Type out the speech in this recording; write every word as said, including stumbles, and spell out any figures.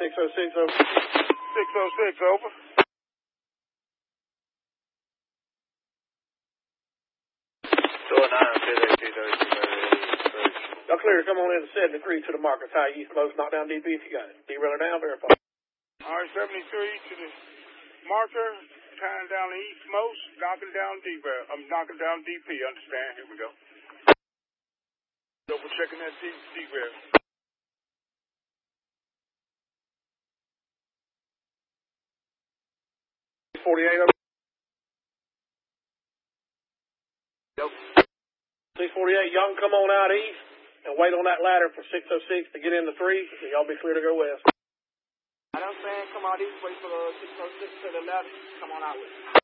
six oh six, over. six oh six, over. Door nine, fifty-two, thirty-two, Y'all clear to come on in to seventy-three to the markers. High east most, knock down D P if you got it. D-runner down, verify. All right, seventy-three to the marker, tying down the eastmost, knocking down D P. I'm knocking down D P, understand? Here we go. Double checking that D P. forty-eight, over. Yep. six forty-eight, y'all can come on out east and wait on that ladder for six oh six to get into three, and y'all be clear to go west. I don't saying come out east, wait for the six oh six to the left, come on out with it.